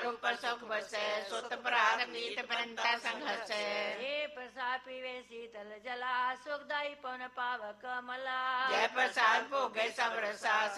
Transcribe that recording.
रूप सुख बसे सुत प्राग नीत परंता संघर्ष हे प्रसाद पीवे शीतल जला सुखदाई पवन पावक मला जय प्रसाद भोगे सब रसा